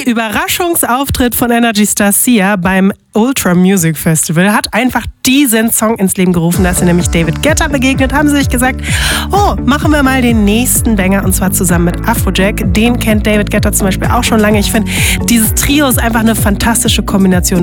Überraschungsauftritt von Energy Star Sia beim Ultra Music Festival hat einfach diesen Song ins Leben gerufen. Da ist nämlich David Guetta begegnet, haben sie sich gesagt, oh, machen wir mal den nächsten Banger, und zwar zusammen mit Afrojack. Den kennt David Guetta zum Beispiel auch schon lange. Ich finde, dieses Trio ist einfach eine fantastische Kombination.